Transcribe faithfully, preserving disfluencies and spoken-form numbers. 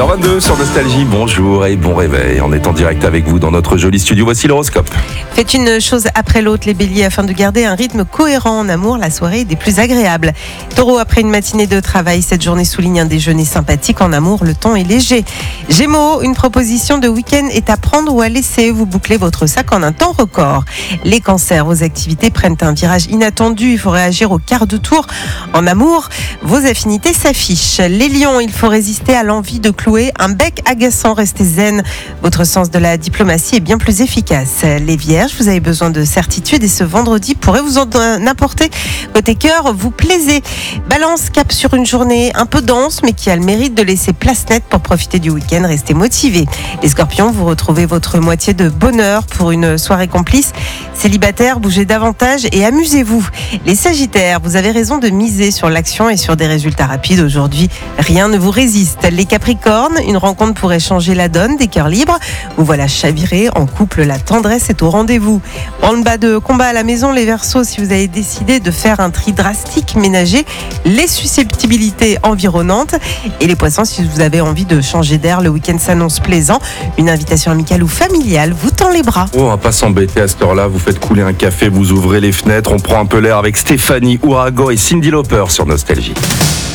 heures vingt-deux sur Nostalgie, bonjour et bon réveil. On est en direct avec vous dans notre joli studio. Voici l'horoscope. Faites une chose après l'autre, les béliers, afin de garder un rythme cohérent en amour. La soirée est des plus agréables. Taureau, après une matinée de travail, cette journée souligne un déjeuner sympathique. En amour, le ton est léger. Gémeaux, une proposition de week-end est à prendre ou à laisser. Vous bouclez votre sac en un temps record. Les cancers, vos activités prennent un virage inattendu. Il faut réagir au quart de tour. En amour, vos affinités s'affichent. Les lions, il faut résister à l'envie de clouer un bec agaçant. Restez zen. Votre sens de la diplomatie est bien plus efficace. Les vierges, vous avez besoin de certitude et ce vendredi pourrait vous en apporter. Côté cœur, vous plaisez. Balance, cap sur une journée un peu dense mais qui a le mérite de laisser place nette pour profiter du week-end. Restez motivés. Les scorpions, vous retrouvez votre moitié de bonheur pour une soirée complice. Célibataires, bougez davantage et amusez-vous. Les sagittaires, vous avez raison de miser sur l'action et sur des résultats rapides. Aujourd'hui, rien ne vous résiste. Les capricornes, une rencontre pourrait changer la donne. Des cœurs libres, vous voilà chavirés. En couple, la tendresse est au rendez-vous. En bas de combat à la maison, les verseaux, si vous avez décidé de faire un tri drastique, ménagez les susceptibilités environnantes. Et les poissons, si vous avez envie de changer d'air, le week-end s'annonce plaisant. Une invitation amicale ou familiale vous tend les bras. Oh, on va pas s'embêter à cette heure-là. Vous faites couler un café, vous ouvrez les fenêtres. On prend un peu l'air avec Stéphanie Ouragan et Cyndi Lauper sur Nostalgie.